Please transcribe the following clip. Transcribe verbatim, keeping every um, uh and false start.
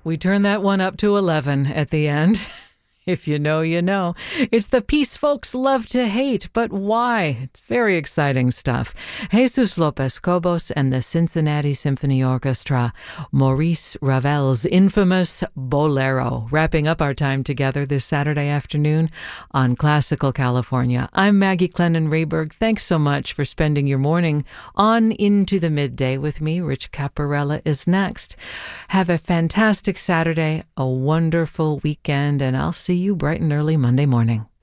We turn that one up to eleven at the end. If you know, you know. It's the piece folks love to hate, but why? It's very exciting stuff. Jesus Lopez Cobos and the Cincinnati Symphony Orchestra, Maurice Ravel's infamous Bolero, wrapping up our time together this Saturday afternoon on Classical California. I'm Maggie Clennon Rayberg. Thanks so much for spending your morning on into the midday with me. Rich Caparella is next. Have a fantastic Saturday, a wonderful weekend, and I'll see you bright and early Monday morning.